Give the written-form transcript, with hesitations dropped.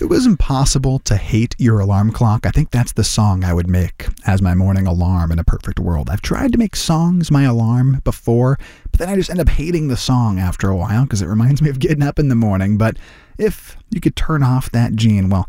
If it was impossible to hate your alarm clock, I think that's the song I would make as my morning alarm in a perfect world. I've tried to make songs my alarm before, but then I just end up hating the song after a while because it reminds me of getting up in the morning. But if you could turn off that gene, well,